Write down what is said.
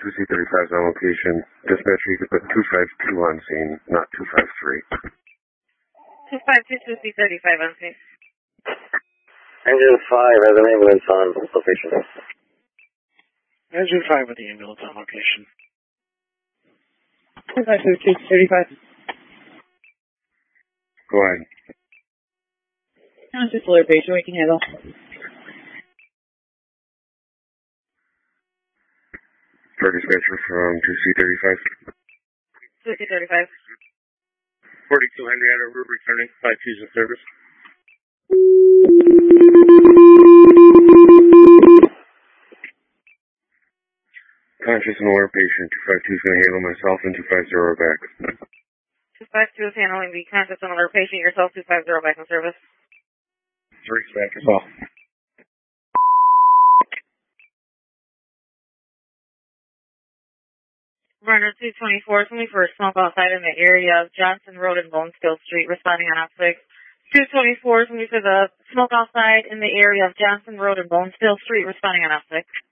2C35's on location. Dispatcher, you could put 252 on scene, not 253. 252 2C35 on scene. Engine 5 has an ambulance on location. Engine 5 with the ambulance on location. 252 2C35. Go ahead. Just alert patient, we can handle. For dispatcher from 2C35. 2C35. 42 Henrietta Route returning 5 of service. Conscious and aware patient. 252 is going to handle myself and 250 back. 252 is handling the conscious and alert patient, yourself 250 back in service. 3 dispatchers off. Runner 224, 21st, smoke outside in the area of Johnson Road and Bonesteel Street, responding on OPS 6. 224, 20 for the smoke outside in the area of Johnson Road and Bonesteel Street, responding on OPS 6.